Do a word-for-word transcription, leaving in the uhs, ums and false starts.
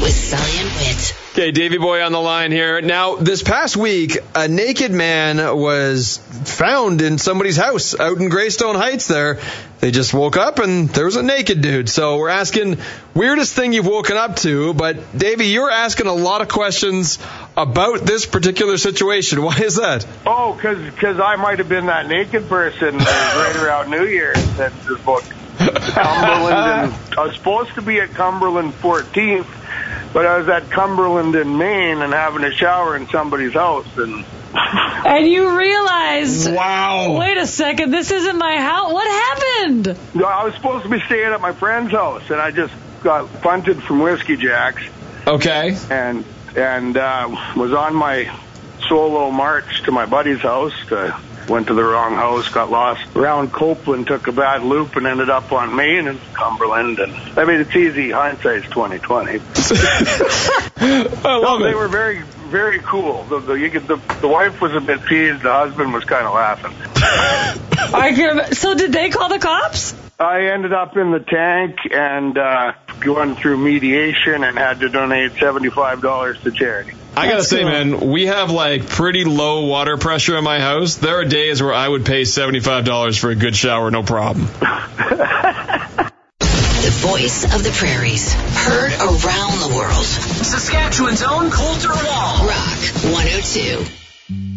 with Sully and Whit. Okay, Davey Boy on the line here. Now, this past week, a naked man was found in somebody's house out in Greystone Heights there. They just woke up and there was a naked dude. So we're asking weirdest thing you've woken up to. But, Davey, you're asking a lot of questions about this particular situation. Why is that? Oh, because I might have been that naked person right around New Year's at this book. Cumberland. And I was supposed to be at Cumberland fourteenth, but I was at Cumberland in Maine and having a shower in somebody's house. And and you realized, wow, wait a second, this isn't my house. What happened? I was supposed to be staying at my friend's house, and I just got punted from Whiskey Jack's. Okay. And, and uh, was on my solo march to my buddy's house to... Went to the wrong house, got lost around Copeland, took a bad loop, and ended up on Main and Cumberland. And I mean, it's easy. Hindsight's twenty twenty. I love no, it. They were very, very cool. The the, you could, the the wife was a bit peeved. The husband was kind of laughing. I can, so did they call the cops? I ended up in the tank and uh, going through mediation and had to donate seventy-five dollars to charity. I gotta That's say, cool. man, we have like pretty low water pressure in my house. There are days where I would pay seventy-five dollars for a good shower, no problem. The voice of the prairies, heard around the world. Saskatchewan's own Coulter Wall. Rock one oh two.